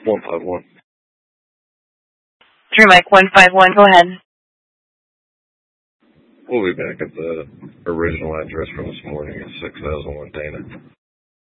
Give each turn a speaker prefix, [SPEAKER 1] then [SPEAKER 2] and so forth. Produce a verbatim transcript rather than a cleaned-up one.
[SPEAKER 1] one five one.
[SPEAKER 2] Three Mike one five one, go ahead.
[SPEAKER 1] We'll be back at the original address from this morning at six thousand one Dana.